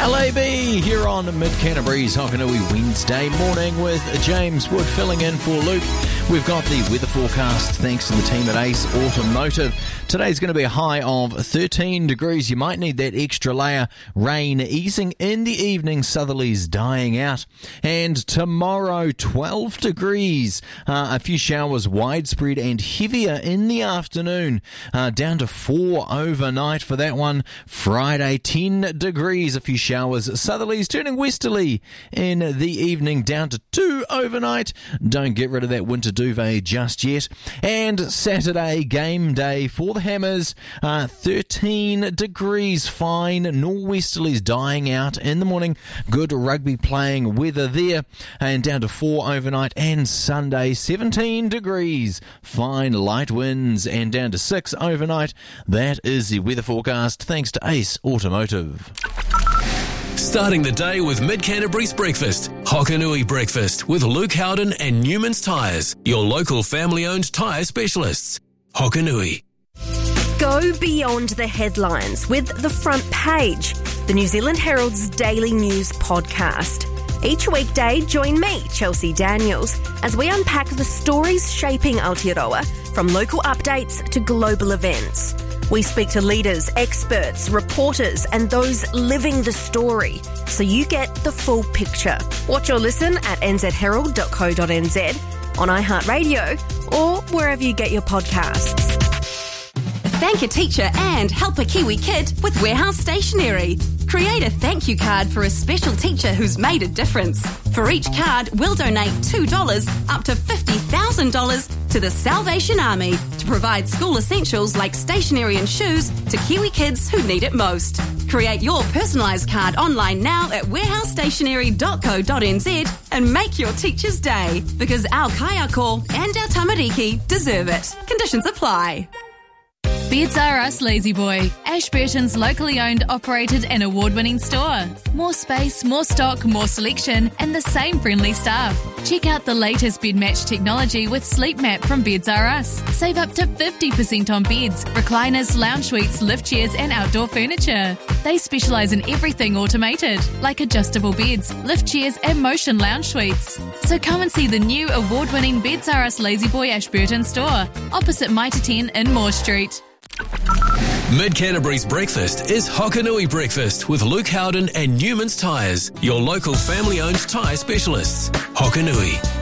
LAB here on Mid-Canterbury's Hokanui Wednesday morning with James Wood filling in for Luke. We've got the weather forecast thanks to the team at Ace Automotive. Today's going to be a high of 13 degrees. You might need that extra layer. Rain easing in the evening, southerlies dying out. And tomorrow, 12 degrees. A few showers widespread and heavier in the afternoon. Down to 4 overnight for that one. Friday, 10 degrees. A few showers, southerlies turning westerly in the evening, down to 2 overnight. Don't get rid of that winter duvet just yet. And Saturday, game day for the Hammers, 13 degrees, fine, norwesterlies dying out in the morning, good rugby playing weather there, and down to 4 overnight. And Sunday, 17 degrees, fine, light winds, and down to 6 overnight. That is the weather forecast thanks to Ace Automotive. Starting the day with Mid-Canterbury's breakfast. Hokanui Breakfast with Luke Howden and Newman's Tyres, your local family-owned tyre specialists. Hokanui. Go beyond the headlines with The Front Page, the New Zealand Herald's daily news podcast. Each weekday, join me, Chelsea Daniels, as we unpack the stories shaping Aotearoa, from local updates to global events. We speak to leaders, experts, reporters, and those living the story, so you get the full picture. Watch or listen at nzherald.co.nz, on iHeartRadio, or wherever you get your podcasts. Thank a teacher and help a Kiwi kid with Warehouse Stationery. Create a thank you card for a special teacher who's made a difference. For each card, we'll donate $2 up to $50,000 to the Salvation Army to provide school essentials like stationery and shoes to Kiwi kids who need it most. Create your personalised card online now at warehousestationery.co.nz and make your teacher's day, because our kaiako and our tamariki deserve it. Conditions apply. Beds R Us Lazy Boy, Ashburton's locally owned, operated and award-winning store. More space, more stock, more selection, and the same friendly staff. Check out the latest bed match technology with Sleep Map from Beds R Us. Save up to 50% on beds, recliners, lounge suites, lift chairs and outdoor furniture. They specialise in everything automated, like adjustable beds, lift chairs and motion lounge suites. So come and see the new award-winning Beds R Us Lazy Boy Ashburton store, opposite Mitre 10 in Moore Street. Mid-Canterbury's breakfast is Hokanui Breakfast with Luke Howden and Newman's Tyres, your local family-owned tyre specialists. Hokanui.